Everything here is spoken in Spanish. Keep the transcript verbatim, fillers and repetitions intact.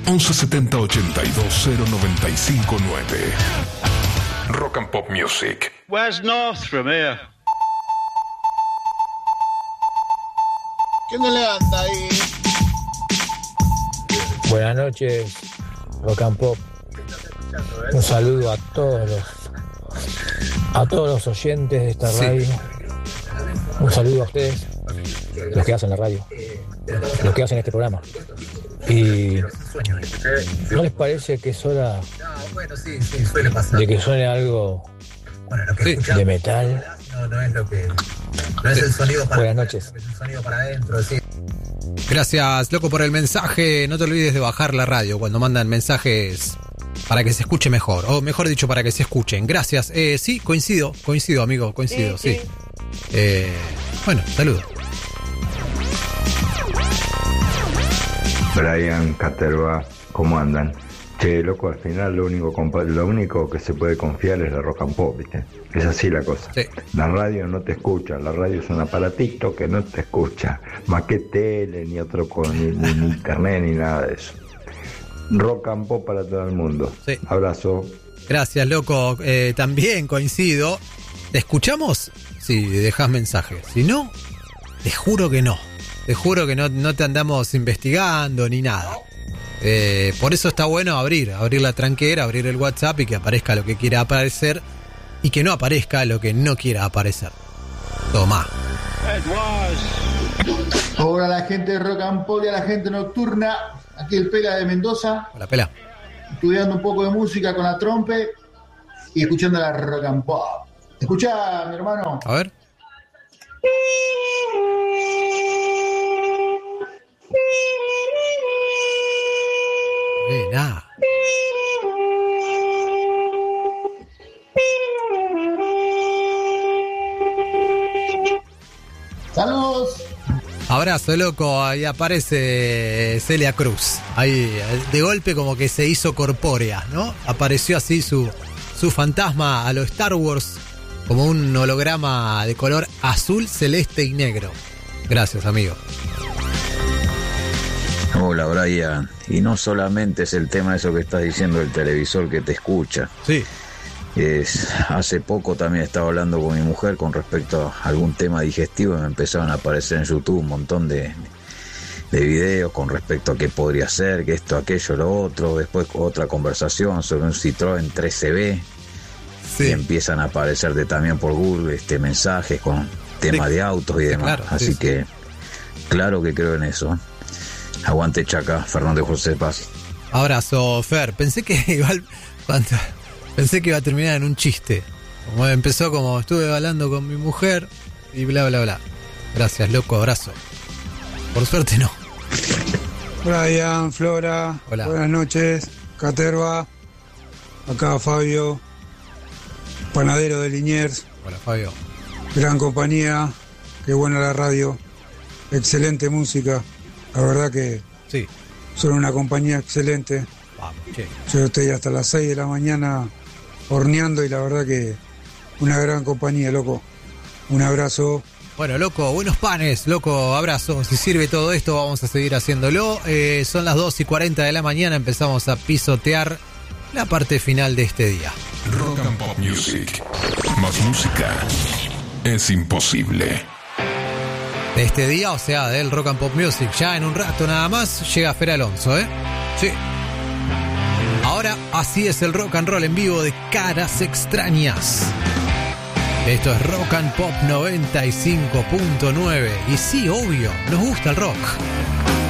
once setenta ochenta y dos cero noventa y cinco nueve. Rock and Pop Music. Where's North from here? ¿Qué no le anda ahí? Buenas noches, Rock and Pop. Un saludo a todos los a todos los oyentes de esta Sí. radio. Un saludo a ustedes, los que hacen la radio, los que hacen este programa. Y ¿no les parece que es hora Bueno, sí, sí, suele pasar. de que suene algo Bueno, lo que Sí. escuchamos de metal? no, no es lo que. No es el sonido para Buenas afuera, noches. es el sonido para adentro, sí. Gracias, loco, por el mensaje. No te olvides de bajar la radio cuando mandan mensajes para que se escuche mejor. O mejor dicho, para que se escuchen. Gracias. Eh, sí, coincido, coincido, amigo, coincido, sí. Eh, bueno, saludos. Brian, Caterva, ¿cómo andan? Che, loco, al final lo único compa- lo único que se puede confiar es la Rock and Pop, ¿viste? Es así la cosa. Sí. La radio no te escucha, la radio es un aparatito que no te escucha, más que tele, ni otro con, ni, ni- ni internet, ni nada de eso. Rock and Pop para todo el mundo. Sí. Abrazo. Gracias, loco. Eh, también coincido. ¿Te escuchamos? Sí, dejas mensaje. Si no, te juro que no. Te juro que no, no te andamos investigando ni nada. Eh, por eso está bueno abrir, abrir la tranquera, abrir el WhatsApp y que aparezca lo que quiera aparecer y que no aparezca lo que no quiera aparecer. Toma. Hola a la gente de Rock and Pop y a la gente nocturna. Aquí el Pela de Mendoza, Hola, pela. estudiando un poco de música con la trompe y escuchando la Rock and Pop. Escuchá, mi hermano. A ver. Eh, nada. Saludos. Abrazo, loco. Ahí aparece Celia Cruz. Ahí, de golpe, como que se hizo corpórea, ¿no? Apareció así su, su fantasma a lo Star Wars, como un holograma de color azul, celeste y negro. Gracias, amigo. Hola, Brian. Y no solamente es el tema eso que estás diciendo del televisor que te escucha. Sí. Es, hace poco también estaba hablando con mi mujer con respecto a algún tema digestivo y me empezaron a aparecer en YouTube un montón de, de videos con respecto a qué podría ser, que esto, aquello, lo otro. Después otra conversación sobre un Citroën tres C B. Sí. Y empiezan a aparecerte también por Google este, mensajes con temas Sí. de autos y Sí, demás. claro, Así sí, sí. que, claro que creo en eso. Aguante Chaca, Fernando José Paz. Abrazo, Fer. Pensé que igual. cuando- Pensé que iba a terminar en un chiste. Como empezó como estuve hablando con mi mujer y bla, bla, bla. Gracias, loco. Abrazo. Por suerte no. Brian, Flora, Hola. buenas noches, Caterva, acá Fabio, panadero de Liniers, Hola, Fabio. gran compañía, qué buena la radio, excelente música, la verdad que Sí. son una compañía excelente, Vamos, che. yo estoy hasta las seis de la mañana horneando y la verdad que una gran compañía, loco, un abrazo. Bueno, loco, buenos panes, loco, abrazo. Si sirve todo esto, vamos a seguir haciéndolo. Eh, son las dos y cuarenta de la mañana, empezamos a pisotear la parte final de este día. Rock and Pop Music. Más música es imposible. De este día, o sea, del Rock and Pop Music. Ya en un rato nada más llega Fer Alonso, ¿eh? Sí. Ahora, así es el rock and roll en vivo de Caras Extrañas. Esto es Rock and Pop noventa y cinco punto nueve. Y sí, obvio, nos gusta el rock.